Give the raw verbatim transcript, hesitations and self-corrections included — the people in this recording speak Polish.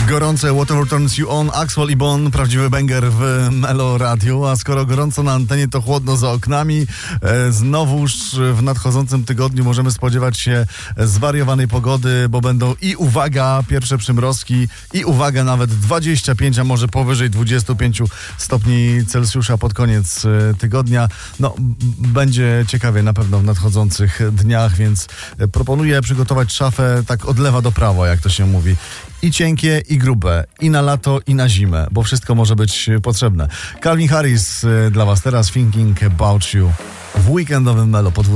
Gorące Whatever Turns You On, Axwell i Bon, prawdziwy banger w Melo Radio, a skoro gorąco na antenie, to chłodno za oknami. E, znowuż w nadchodzącym tygodniu możemy spodziewać się zwariowanej pogody, bo będą i uwaga, pierwsze przymrozki i uwaga, nawet dwadzieścia pięć, a może powyżej dwadzieścia pięć stopni Celsjusza pod koniec e, tygodnia. No, b- będzie ciekawie na pewno w nadchodzących dniach, więc proponuję przygotować szafę tak od lewa do prawa, jak to się mówi. I cienkie, i grube, i na lato, i na zimę, bo wszystko może być potrzebne. Calvin Harris y, dla was teraz, Thinking About You w weekendowym Melo po